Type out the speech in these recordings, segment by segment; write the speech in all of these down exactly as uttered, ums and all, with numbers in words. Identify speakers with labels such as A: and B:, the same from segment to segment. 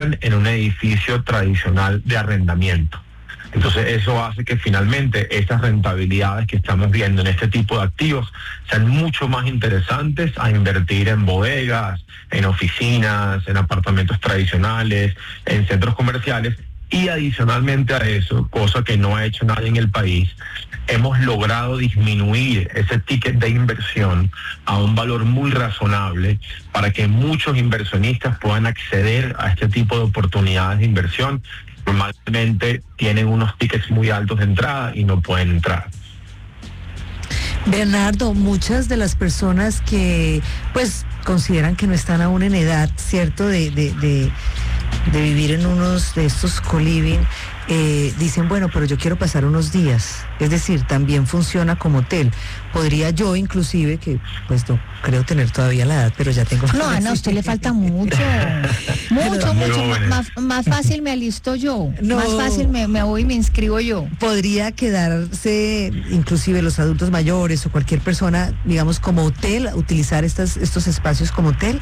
A: vivan en un edificio tradicional de arrendamiento. Entonces eso hace que finalmente esas rentabilidades que estamos viendo en este tipo de activos sean mucho más interesantes a invertir en bodegas, en oficinas, en apartamentos tradicionales, en centros comerciales. Y adicionalmente a eso, cosa que no ha hecho nadie en el país, hemos logrado disminuir ese ticket de inversión a un valor muy razonable para que muchos inversionistas puedan acceder a este tipo de oportunidades de inversión. Normalmente tienen unos tickets muy altos de entrada y no pueden entrar.
B: Bernardo, muchas de las personas que pues consideran que no están aún en edad, ¿cierto?, de, de, de, de vivir en unos de estos co-living, eh, dicen, bueno, pero yo quiero pasar unos días, es decir, también funciona como hotel. Podría yo inclusive, que pues no creo tener todavía la edad, pero ya tengo...
C: No, Ana, a usted le falta mucho, mucho, mucho, más, más fácil me alisto yo, no, más fácil me, me voy y me inscribo yo.
B: Podría quedarse inclusive los adultos mayores o cualquier persona, digamos, como hotel, utilizar estas, estos espacios como hotel.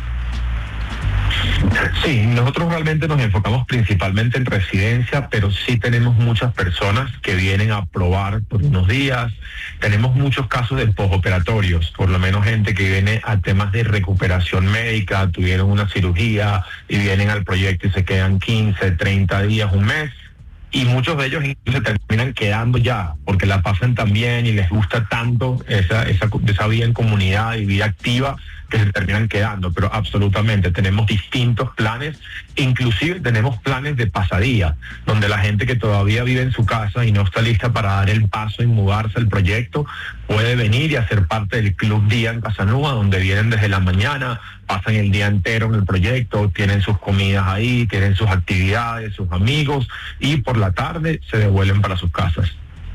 A: Sí, nosotros realmente nos enfocamos principalmente en residencia, pero sí tenemos muchas personas que vienen a probar por unos días. Tenemos muchos casos de posoperatorios, por lo menos gente que viene a temas de recuperación médica, tuvieron una cirugía y vienen al proyecto y se quedan quince, treinta días, un mes. Y muchos de ellos se terminan quedando ya, porque la pasan tan bien y les gusta tanto esa, esa, esa vida en comunidad y vida activa, que se terminan quedando. Pero absolutamente tenemos distintos planes, inclusive tenemos planes de pasadía, donde la gente que todavía vive en su casa y no está lista para dar el paso y mudarse al proyecto, puede venir y hacer parte del Club Día en Casanova, donde vienen desde la mañana, pasan el día entero en el proyecto, tienen sus comidas ahí, tienen sus actividades, sus amigos, y por la tarde se devuelven para sus casas.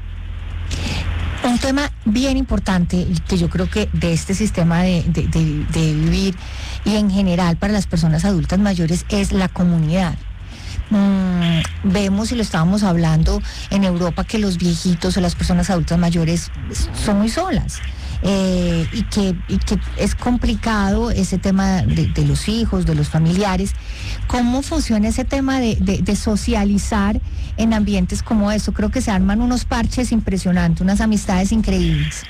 C: Un tema bien importante que yo creo que de este sistema de, de, de, de vivir y en general para las personas adultas mayores es la comunidad. Mm, vemos, y lo estábamos hablando en Europa, que los viejitos o las personas adultas mayores son muy solas. Eh, y, que, y que es complicado ese tema de, de los hijos, de los familiares. ¿Cómo funciona ese tema de, de, de socializar en ambientes como eso? Creo que se arman unos parches impresionantes, unas amistades increíbles.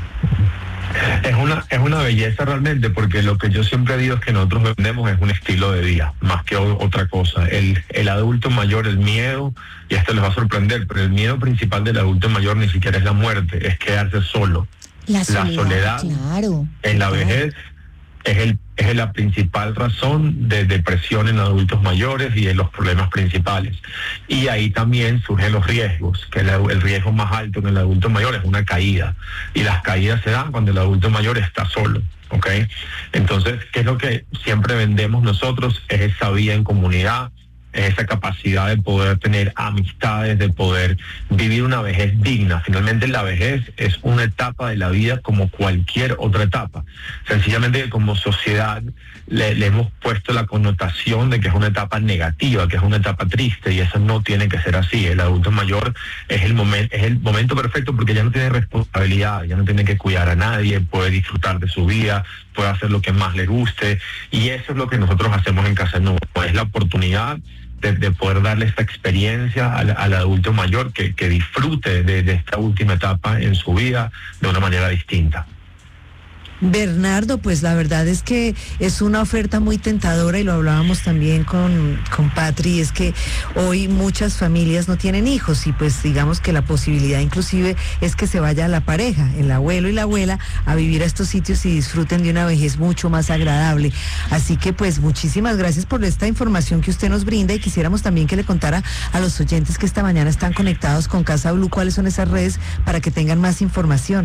A: Es una, es una belleza realmente, porque lo que yo siempre digo es que nosotros vendemos es un estilo de vida, más que o, otra cosa. El, el adulto mayor, el miedo, y esto les va a sorprender, pero el miedo principal del adulto mayor ni siquiera es la muerte, es quedarse solo.
C: La soledad,
A: la soledad
C: claro,
A: en la
C: claro.
A: vejez es, el, es la principal razón de depresión en adultos mayores y de los problemas principales. Y ahí también surgen los riesgos, que el, el riesgo más alto en el adulto mayor es una caída. Y las caídas se dan cuando el adulto mayor está solo. ¿Ok? Entonces, ¿qué es lo que siempre vendemos nosotros? Es esa vida en comunidad, esa capacidad de poder tener amistades, de poder vivir una vejez digna. Finalmente la vejez es una etapa de la vida como cualquier otra etapa. Sencillamente como sociedad le, le hemos puesto la connotación de que es una etapa negativa, que es una etapa triste, y eso no tiene que ser así. El adulto mayor es el momento, es el momento perfecto, porque ya no tiene responsabilidad, ya no tiene que cuidar a nadie, puede disfrutar de su vida, puede hacer lo que más le guste, y eso es lo que nosotros hacemos en Casanova. Es la oportunidad De, de poder darle esta experiencia al, al adulto mayor que, que disfrute de, de esta última etapa en su vida de una manera distinta.
B: Bernardo, pues la verdad es que es una oferta muy tentadora, y lo hablábamos también con, con Patri, es que hoy muchas familias no tienen hijos, y pues digamos que la posibilidad inclusive es que se vaya la pareja, el abuelo y la abuela, a vivir a estos sitios y disfruten de una vejez mucho más agradable. Así que pues muchísimas gracias por esta información que usted nos brinda, y quisiéramos también que le contara a los oyentes que esta mañana están conectados con Casa Blue cuáles son esas redes para que tengan más información.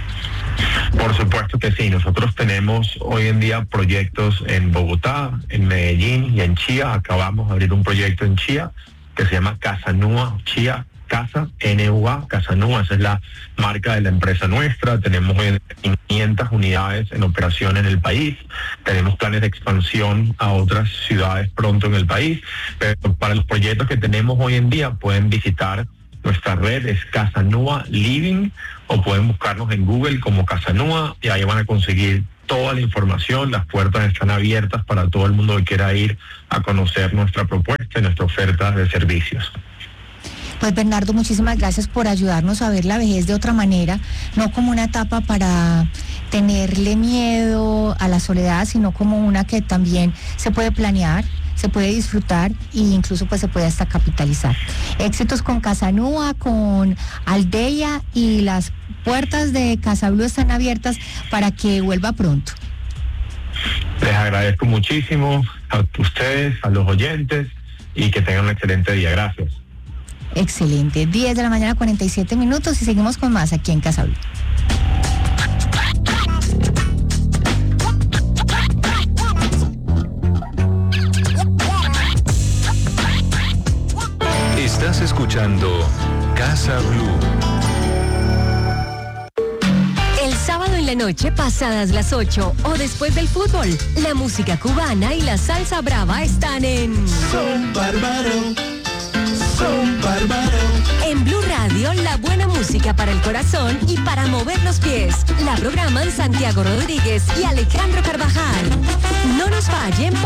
A: Por supuesto que sí, nosotros tenemos hoy en día proyectos en Bogotá, en Medellín y en Chía. Acabamos de abrir un proyecto en Chía que se llama Casanova Chía, Casa, N U A, Casanova, esa es la marca de la empresa nuestra. Tenemos hoy quinientas unidades en operación en el país, tenemos planes de expansión a otras ciudades pronto en el país, pero para los proyectos que tenemos hoy en día pueden visitar nuestra red, es Casanova Living, o pueden buscarnos en Google como Casanova, y ahí van a conseguir toda la información, las puertas están abiertas para todo el mundo que quiera ir a conocer nuestra propuesta y nuestra oferta de servicios.
C: Pues Bernardo, muchísimas gracias por ayudarnos a ver la vejez de otra manera, no como una etapa para tenerle miedo a la soledad, sino como una que también se puede planear, se puede disfrutar e incluso pues se puede hasta capitalizar. Éxitos con Casanúa, con Aldeia, y las puertas de Casa Blue están abiertas para que vuelva pronto.
A: Les agradezco muchísimo a ustedes, a los oyentes, y que tengan un excelente día. Gracias.
C: Excelente. diez de la mañana, cuarenta y siete minutos, y seguimos con más aquí en Casa Blue.
D: Estás escuchando Casa Blue.
E: El sábado en la noche, pasadas las ocho o después del fútbol, la música cubana y la salsa brava están en
F: Son Bárbaro, Son Bárbaro.
E: En Blue Radio, la buena música para el corazón y para mover los pies. La programan Santiago Rodríguez y Alejandro Carvajal. No nos fallen.